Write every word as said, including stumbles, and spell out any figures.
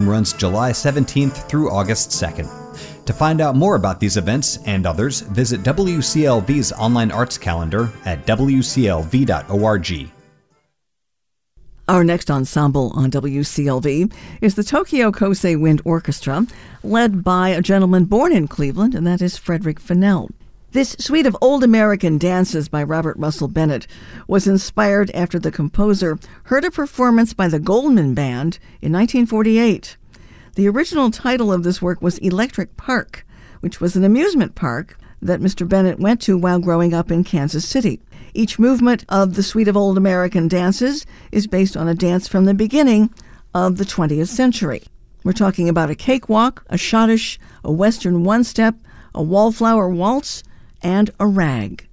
runs July seventeenth through August second. To find out more about these events and others, visit W C L V's online arts calendar at w c l v dot org. Our next ensemble on W C L V is the Tokyo Kosei Wind Orchestra, led by a gentleman born in Cleveland, and that is Frederick Fennell. This suite of old American dances by Robert Russell Bennett was inspired after the composer heard a performance by the Goldman Band in nineteen forty-eight. The original title of this work was Electric Park, which was an amusement park that Mister Bennett went to while growing up in Kansas City. Each movement of the suite of old American dances is based on a dance from the beginning of the twentieth century. We're talking about a cakewalk, a schottische, a western one-step, a wallflower waltz, and a rag.